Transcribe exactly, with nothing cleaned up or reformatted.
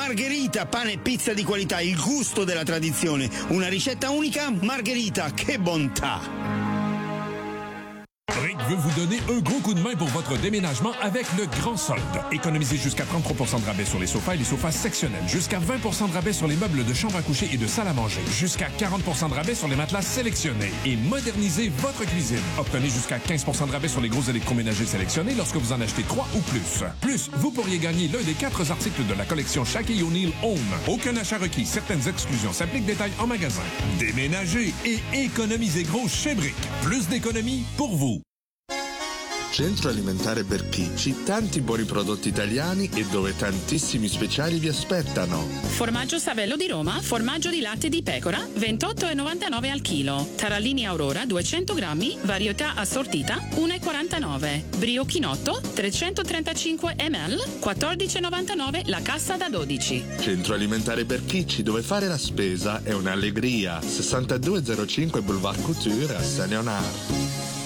Margherita, pane e pizza di qualità, il gusto della tradizione. Una ricetta unica, Margherita, che bontà! Rick veut vous donner un gros coup de main pour votre déménagement avec le grand solde. Économisez jusqu'à trente-trois pour cent de rabais sur les sofas et les sofas sectionnels. Jusqu'à vingt pour cent de rabais sur les meubles de chambre à coucher et de salle à manger. Jusqu'à quarante pour cent de rabais sur les matelas sélectionnés. Et modernisez votre cuisine. Obtenez jusqu'à quinze pour cent de rabais sur les gros électroménagers sélectionnés lorsque vous en achetez trois ou plus. Plus, vous pourriez gagner l'un des quatre articles de la collection Shaquille O'Neal Home. Aucun achat requis. Certaines exclusions s'appliquent. Détails en magasin. Déménagez et économisez gros chez Brick. Plus d'économies pour vous. Centro Alimentare Berchicci, tanti buoni prodotti italiani e dove tantissimi speciali vi aspettano. Formaggio Savello di Roma, formaggio di latte di pecora, ventotto virgola novantanove al chilo. Tarallini Aurora, duecento grammi, varietà assortita, uno virgola quarantanove. Brio Chinotto, trecentotrentacinque millilitri, quattordici virgola novantanove la cassa da dodici. Centro Alimentare Berchicci, dove fare la spesa è un'allegria. sessantadue zero cinque Boulevard Couture a Saint-Léonard.